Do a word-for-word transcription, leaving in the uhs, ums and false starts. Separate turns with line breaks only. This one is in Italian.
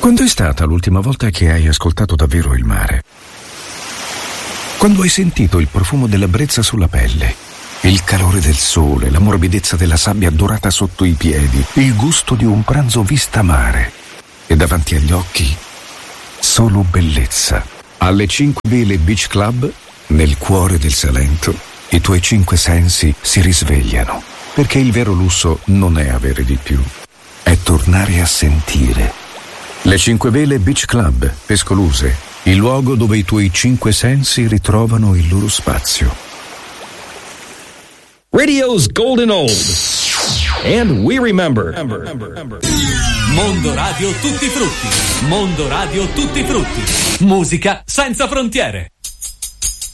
Quando è stata l'ultima volta che hai ascoltato davvero il mare? Quando hai sentito il profumo della brezza sulla pelle, il calore del sole, la morbidezza della sabbia dorata sotto i piedi, il gusto di un pranzo vista mare e davanti agli occhi solo bellezza. Alle Cinque Vele Beach Club, nel cuore del Salento, i tuoi cinque sensi si risvegliano, perché il vero lusso non è avere di più, è tornare a sentire. Le Cinque Vele Beach Club, Pescoluse, il luogo dove i tuoi cinque sensi ritrovano il loro spazio.
Radio's golden old. And we remember.
Mondo Radio Tutti Frutti. Mondo Radio Tutti Frutti. Musica senza frontiere.